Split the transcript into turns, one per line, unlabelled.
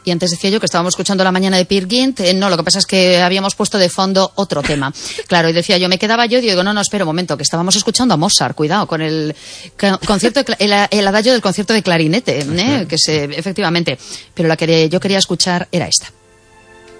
Y antes decía yo que estábamos escuchando La mañana de Peer Gynt. No, lo que pasa es que habíamos puesto de fondo otro tema. Claro, y decía yo, me quedaba yo, digo, no, espera un momento, que estábamos escuchando a Mozart, cuidado, con el concierto, el adagio del concierto de clarinete, que efectivamente. Pero la que yo quería escuchar era esta.